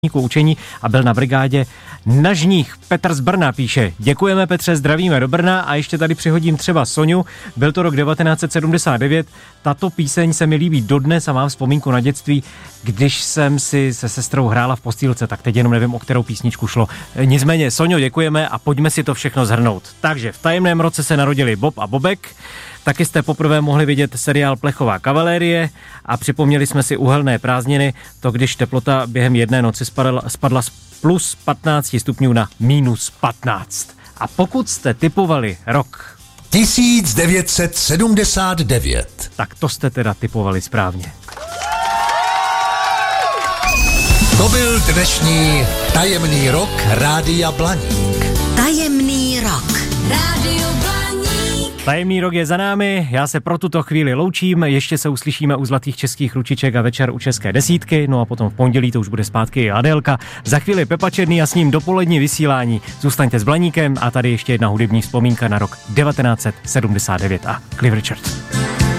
učení a byl na brigádě na žních. Petr z Brna píše: děkujeme Petře, zdravíme do Brna a ještě tady přihodím třeba Soňu. Byl to rok 1979, tato píseň se mi líbí dodnes a mám vzpomínku na dětství, když jsem si se sestrou hrála v postýlce, tak teď jenom nevím, o kterou písničku šlo. Nicméně, Soňo, děkujeme a pojďme si to všechno shrnout. Takže v tajemném roce se narodili Bob a Bobek, taky jste poprvé mohli vidět seriál Plechová kavalérie a připomněli jsme si uhelné prázdniny, to když teplota během jedné noci spadla z plus 15 stupňů na minus 15. A pokud jste tipovali rok 1979, tak to jste teda tipovali správně. To byl dnešní tajemný rok Rádia Blaník. Tajemný rok. Rádio Blaník. Tajemný rok je za námi, já se pro tuto chvíli loučím, ještě se uslyšíme u Zlatých českých ručiček a večer u České desítky, no a potom v pondělí to už bude zpátky i Adélka. Za chvíli Pepa Černý a s ním dopolední vysílání. Zůstaňte s Blaníkem a tady ještě jedna hudební vzpomínka na rok 1979 a Cliff Richard.